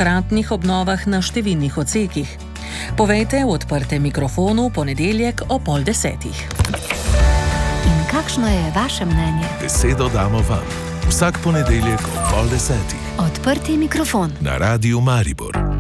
večkratnih obnovah na številnih odsekih. Povejte v Odprtem mikrofonu v ponedeljek ob 9:30. In kakšno je vaše mnenje? Besedo damo vam. Vsak ponedeljek ob 9:30. Odprti mikrofon. Na Radiu Maribor.